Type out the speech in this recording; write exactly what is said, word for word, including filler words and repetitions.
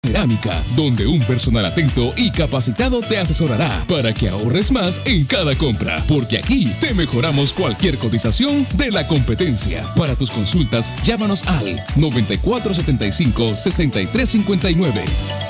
Cerámica, donde un personal atento y capacitado te asesorará para que ahorres más en cada compra, porque aquí te mejoramos cualquier cotización de la competencia. Para tus consultas, llámanos al noventa y cuatro setenta y cinco, sesenta y tres cincuenta y nueve.